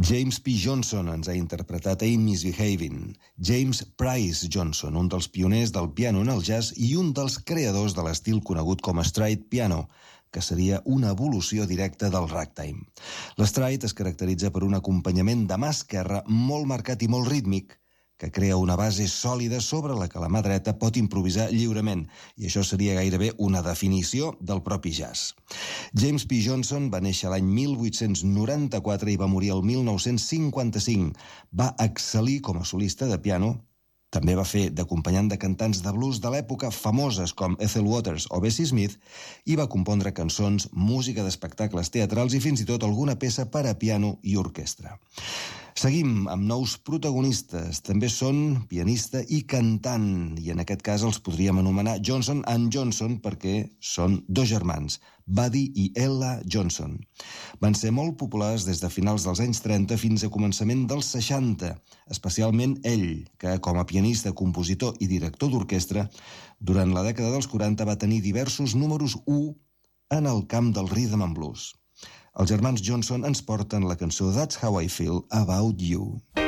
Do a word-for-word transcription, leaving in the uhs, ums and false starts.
James P. Johnson ens ha interpretat Ain't Misbehavin'. James Price Johnson, un dels pioners del piano en el jazz i un dels creadors de l'estil conegut com a stride piano, que seria una evolució directa del ragtime. L'stride es caracteritza per un acompanyament de mà esquerra molt marcat i molt rítmic, que crea una base sòlida sobre la que la mà dreta pot improvisar lliurement, i això seria gairebé una definició del propi jazz. James P. Johnson va néixer l'any mil vuit-cents noranta-quatre i va morir el mil nou-cents cinquanta-cinc. Va excel·lir com a solista de piano. També va fer d'acompanyant de cantants de blues de l'època famoses com Ethel Waters o Bessie Smith i va compondre cançons, música d'espectacles teatrals i fins i tot alguna peça per a piano i orquestra. Seguim amb nous protagonistes. També són pianista i cantant, i en aquest cas els podríem anomenar Johnson and Johnson perquè són dos germans, Buddy i Ella Johnson. Van ser molt populars des de finals dels anys trenta fins a començament dels seixanta, especialment ell, que com a pianista, compositor i director d'orquestra, durant la dècada dels quaranta va tenir diversos números u en el camp del rhythm and blues. Els germans Johnson ens porten la cançó That's How I Feel About You.